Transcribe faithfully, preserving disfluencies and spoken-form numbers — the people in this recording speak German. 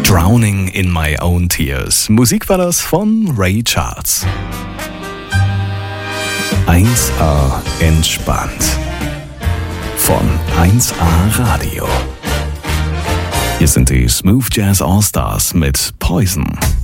Drowning in My Own Tears. Musik war das von Ray Charles. eins A entspannt. Von eins A Radio. Hier sind die Smooth Jazz All Stars mit Poison.